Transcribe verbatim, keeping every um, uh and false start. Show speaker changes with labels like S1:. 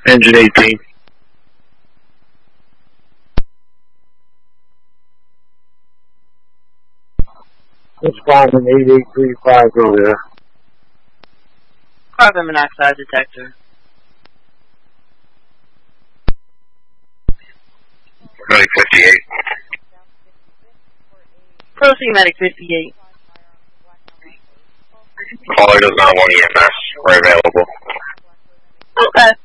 S1: Engine eighteen.
S2: Let's find an eight eight three five over there.
S3: Carbon monoxide detector.
S1: Medic fifty-eight.
S3: Proceed, Medic fifty-eight.
S1: Caller does not want E M S. We're available.
S3: Okay.